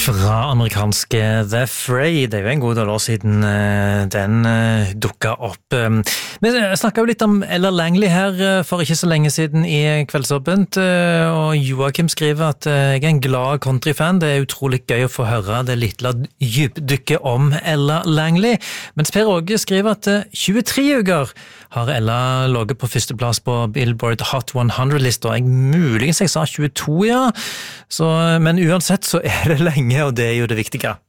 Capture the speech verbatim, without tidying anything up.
fra amerikanske The Fray. Det er jo en god del år siden den dukket opp. Vi snakket jo litt om Ella Langley her for ikke så lenge siden i Kveldsåpent, og Joakim skriver at jeg er en glad countryfan. Det er utrolig gøy å få høre det lille dybdykket om Ella Langley. Mens Per Åge skriver at tjuetre uker har Ella ligget på førsteplass på Billboard Hot hundre-lista. Jeg muligens jeg sa tjueto, ja. Så, men uansett så er det lenge, og det er jo det viktige.